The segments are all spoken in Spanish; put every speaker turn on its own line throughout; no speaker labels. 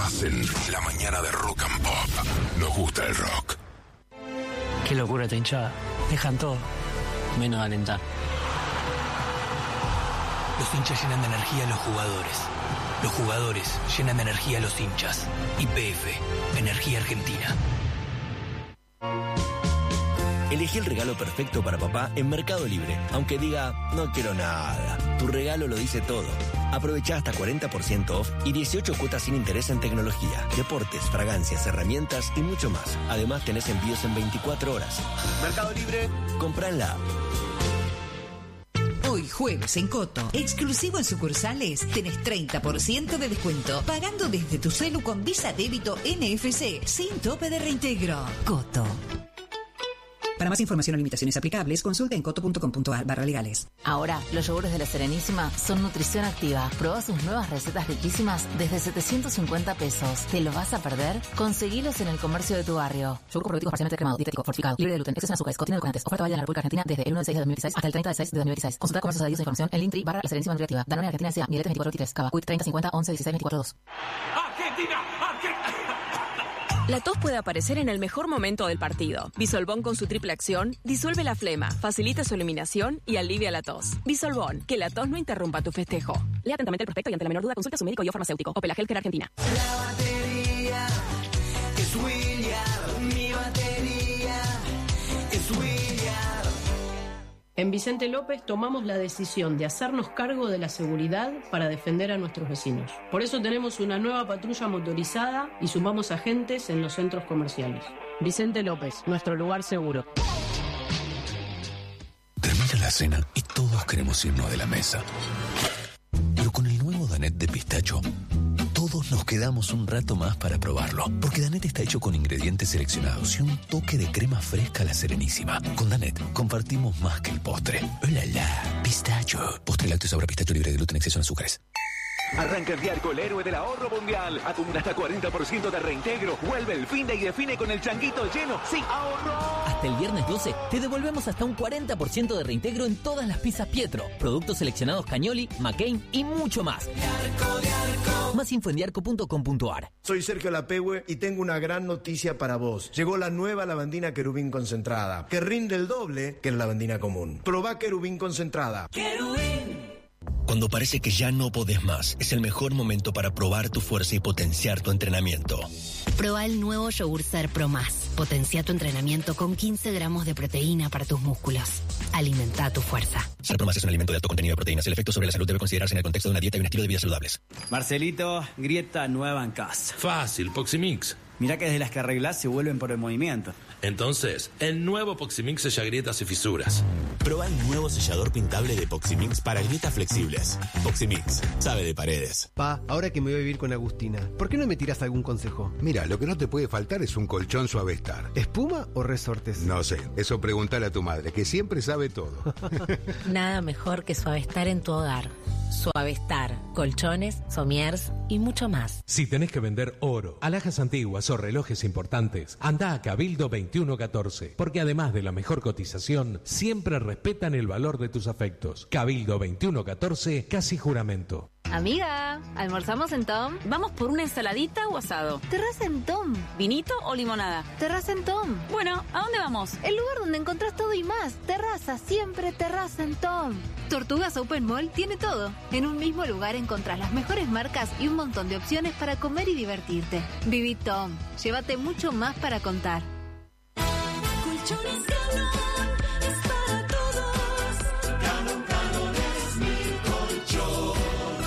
más en La Mañana de Rock and Pop. Nos gusta el rock.
Qué locura esta hinchada. Dejan todo, menos alentar.
Los hinchas llenan de energía a los jugadores. Los jugadores llenan de energía a los hinchas. YPF, Energía Argentina.
Elegí el regalo perfecto para papá en Mercado Libre. Aunque diga, no quiero nada. Tu regalo lo dice todo. Aprovecha hasta 40% off y 18 cuotas sin interés en tecnología, deportes, fragancias, herramientas y mucho más. Además tenés envíos en 24 horas. Mercado Libre, compra en la app.
Hoy jueves en Coto, exclusivo en sucursales, tenés 30% de descuento pagando desde tu celu con Visa Débito NFC sin tope de reintegro. Coto.
Para más información o limitaciones aplicables, consulta en coto.com.ar/legales.
Ahora, los yogures de La Serenísima son nutrición activa. Probá sus nuevas recetas riquísimas desde 750 pesos. ¿Te lo vas a perder? Conseguilos en el comercio de tu barrio. Yogur probiótico parcialmente cremado, dietético, fortificado, libre de gluten, exceso en azúcares, contiene edulcorantes. Oferta válida en la República Argentina desde el 1 de 6 de 2016 hasta el 30 de 6 de 2016. Consulta comercios adheridos a información en Linktree /La Serenísima Nutritiva. Danone Argentina S.A. Miletes 2423. Cava. Quit 30 50 11 16 24 2.
¡Argentina! La tos puede aparecer en el mejor momento del partido. Bisolbón con su triple acción disuelve la flema, facilita su eliminación y alivia la tos. Bisolbón, que la tos no interrumpa tu festejo. Lea atentamente el prospecto y ante la menor duda consulta a su médico y o farmacéutico. Opel Healthcare Argentina.
La batería es William, mi batería es William.
En Vicente López tomamos la decisión de hacernos cargo de la seguridad para defender a nuestros vecinos. Por eso tenemos una nueva patrulla motorizada y sumamos agentes en los centros comerciales. Vicente López, nuestro lugar seguro.
Termina la cena y todos queremos irnos de la mesa. Pero con el nuevo Danet de pistacho, todos nos quedamos un rato más para probarlo. Porque Danet está hecho con ingredientes seleccionados y un toque de crema fresca a La Serenísima. Con Danet compartimos más que el postre. ¡Hola, la! Pistacho. Postre lácteo sabor a pistacho libre de gluten, exceso en azúcares.
Arranca el día con el héroe del ahorro mundial. Acumula hasta 40% de reintegro. Vuelve el fin de y define con el changuito lleno. ¡Sí, ahorro!
Hasta el viernes 12 te devolvemos hasta un 40% de reintegro en todas las pizzas Pietro, productos seleccionados Cagnoli, McCain y mucho más. Más info en diarco.com.ar.
Soy Sergio Lapehue y tengo una gran noticia para vos. Llegó la nueva lavandina Querubín concentrada, que rinde el doble que la lavandina común. Probá Querubín concentrada.
Querubín.
Cuando parece que ya no podés más, es el mejor momento para probar tu fuerza y potenciar tu entrenamiento.
Proba el nuevo yogur Ser Pro Más. Potencia tu entrenamiento con 15 gramos de proteína para tus músculos. Alimenta tu fuerza.
Ser Pro Más es un alimento de alto contenido de proteínas. El efecto sobre la salud debe considerarse en el contexto de una dieta y un estilo de vida saludables.
Marcelito, grieta nueva en casa.
Fácil, Poximix.
Mirá que desde las que arreglás se vuelven por el movimiento.
Entonces, el nuevo Poximix sella grietas y fisuras.
Proba el nuevo sellador pintable de Poximix para grietas flexibles. Poximix, sabe de paredes.
Pa, ahora que me voy a vivir con Agustina, ¿por qué no me tiras algún consejo?
Mira, lo que no te puede faltar es un colchón Suavestar.
¿Espuma o resortes?
No sé, eso pregúntale a tu madre, que siempre sabe todo.
Nada mejor que Suavestar en tu hogar. Suavestar, colchones, somiers y mucho más.
Si tenés que vender oro, alhajas antiguas o relojes importantes, anda a Cabildo 2114, porque además de la mejor cotización, siempre respetan el valor de tus afectos. Cabildo 2114, casi juramento.
Amiga, ¿almorzamos en Tom?
¿Vamos por una ensaladita o asado?
Terraza en Tom.
¿Vinito o limonada?
Terraza en Tom.
Bueno, ¿a dónde vamos?
El lugar donde encontrás todo y más. Terraza, siempre terraza en Tom. Tortugas Open Mall tiene todo. En un mismo lugar encontrás las mejores marcas y un montón de opciones para comer y divertirte. Viví Tom. Llévate mucho más para contar.
Colchones Galón es para todos. Galón es mi colchón.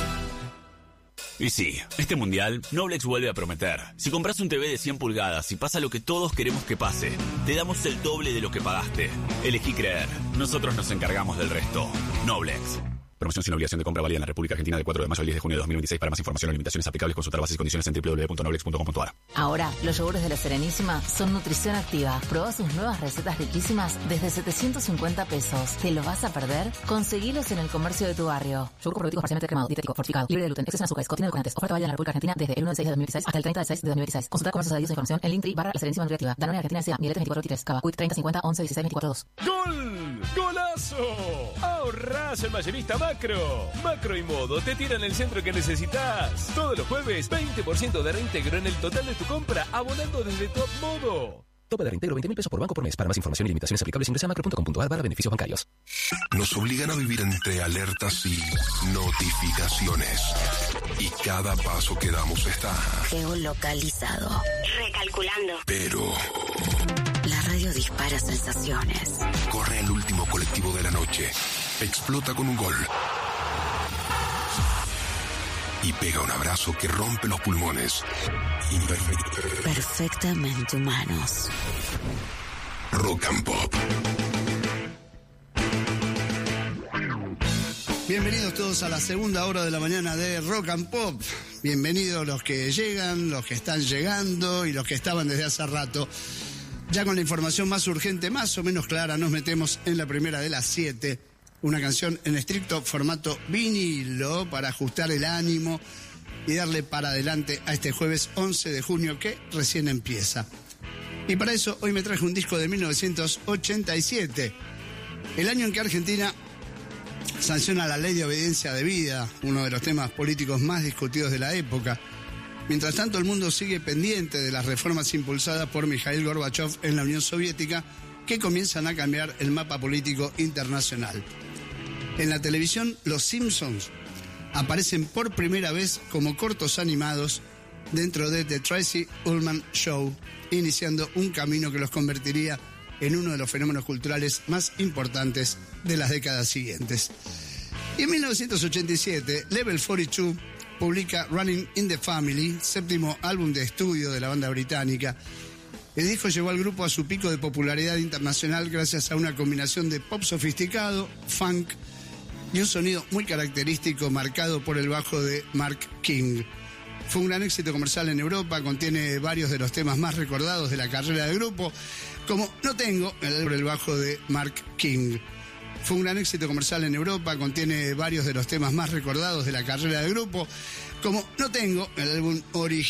Y sí, este mundial, Noblex vuelve a prometer. Si compras un TV de 100 pulgadas y pasa lo que todos queremos que pase, te damos el doble de lo que pagaste. Elegí creer. Nosotros nos encargamos del resto. Noblex. Promoción sin obligación de compra válida en la República Argentina de 4 de mayo al 10 de junio de 2026. Para más información o limitaciones aplicables, consultar bases y condiciones en www.noblex.com.ar.
Ahora, los yogures de La Serenísima son nutrición activa. Probá sus nuevas recetas riquísimas desde 750 pesos. ¿Te lo vas a perder? Conseguilos en el comercio de tu barrio. Yogur probiótico parcialmente cremado, dietético, fortificado, libre de gluten, exceso en azúcares, contiene edulcorantes. Oferta válida en la República Argentina desde el 1 de 6 de 2016 hasta el 30 de 6 de 2016. Consulta comercios adheridos a información en Linktree /La Serenísima Nutritiva. Danone Argentina S.A. Miletes 2423. Cava. Quit 30 50 11 16 24 2.
¡Gol! ¡Golazo!
¡Golazo! Ahorrás en Mayorista Macro. Macro y Modo te tiran el centro que necesitas. Todos los jueves, 20% de reintegro en el total de tu compra, abonando desde Top Modo.
Tope de reintegro 20.000 pesos por banco por mes. Para más información y limitaciones aplicables ingresa a macro.com.ar/beneficios bancarios.
Nos obligan a vivir entre alertas y notificaciones. Y cada paso que damos está
geolocalizado.
Recalculando.
Pero
La radio dispara sensaciones.
corre el último colectivo de la noche. Explota con un gol. Y pega un abrazo que rompe los pulmones.
Perfectamente humanos.
Rock and Pop.
Bienvenidos todos a la segunda hora de la mañana de Rock and Pop. Bienvenidos los que llegan, los que están llegando y los que estaban desde hace rato. Ya con la información más urgente, más o menos clara, nos metemos en la primera de las 7. Una canción en estricto formato vinilo para ajustar el ánimo y darle para adelante a este jueves 11 de junio que recién empieza. Y para eso hoy me traje un disco de 1987, el año en que Argentina sanciona la ley de obediencia debida, uno de los temas políticos más discutidos de la época. Mientras tanto, el mundo sigue pendiente de las reformas impulsadas por Mikhail Gorbachev en la Unión Soviética, que comienzan a cambiar el mapa político internacional. En la televisión, los Simpsons aparecen por primera vez como cortos animados dentro de The Tracy Ullman Show, iniciando un camino que los convertiría en uno de los fenómenos culturales más importantes de las décadas siguientes. Y en 1987, Level 42 publica Running in the Family, séptimo álbum de estudio de la banda británica. El disco llevó al grupo a su pico de popularidad internacional gracias a una combinación de pop sofisticado, funk y un sonido muy característico marcado por el bajo de Mark King. Fue un gran éxito comercial en Europa, contiene varios de los temas más recordados de la carrera del grupo, como No Tengo, el bajo de Mark King. Fue un gran éxito comercial en Europa, contiene varios de los temas más recordados de la carrera del grupo, como No Tengo, el álbum original